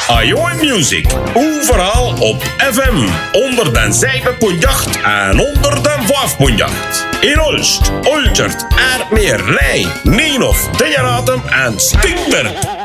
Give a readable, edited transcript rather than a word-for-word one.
Ajoy Music. Overal op FM. Onder den 7.8 en onder den 5.8. In Olst, Olchert, Aardmeer, Rij, Neenhof, Dinjeratum en Steenberg.